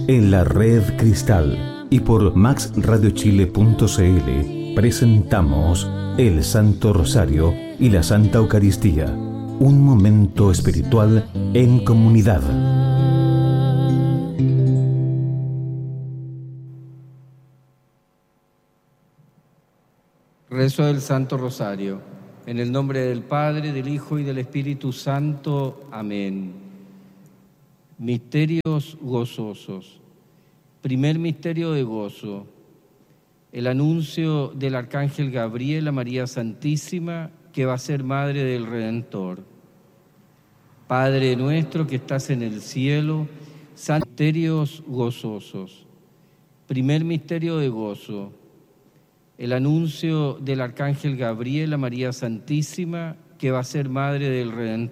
En la Red Cristal y por maxradiochile.cl presentamos el Santo Rosario y la Santa Eucaristía, un momento espiritual en comunidad. Rezo del Santo Rosario. En el nombre del Padre, del Hijo y del Espíritu Santo. Amén. Misterios gozosos. Primer misterio de gozo. El anuncio del Arcángel Gabriel a María Santísima, que va a ser Madre del Redentor. Padre nuestro que estás en el cielo, santos misterios gozosos. Primer misterio de gozo. El anuncio del Arcángel Gabriel a María Santísima, que va a ser Madre del Redentor.